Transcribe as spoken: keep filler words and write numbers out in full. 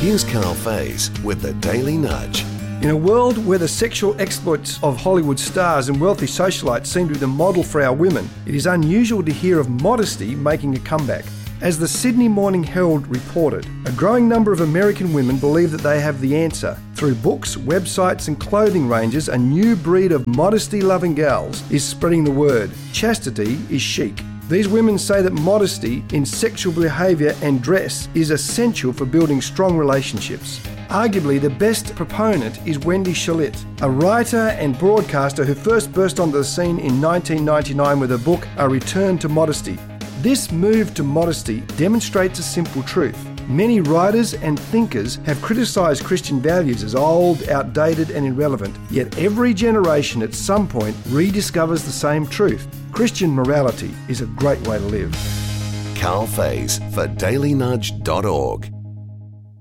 Here's Carl Faze with the Daily Nudge. In a world where the sexual exploits of Hollywood stars and wealthy socialites seem to be the model for our women, it is unusual to hear of modesty making a comeback. As the Sydney Morning Herald reported, a growing number of American women believe that they have the answer. Through books, websites and clothing ranges, a new breed of modesty-loving gals is spreading the word. Chastity is chic. These women say that modesty in sexual behaviour and dress is essential for building strong relationships. Arguably, the best proponent is Wendy Shalit, a writer and broadcaster who first burst onto the scene in nineteen ninety-nine with her book, A Return to Modesty. This move to modesty demonstrates a simple truth. Many writers and thinkers have criticised Christian values as old, outdated and irrelevant, yet every generation at some point rediscovers the same truth. Christian morality is a great way to live. Carl Faze for daily nudge dot org.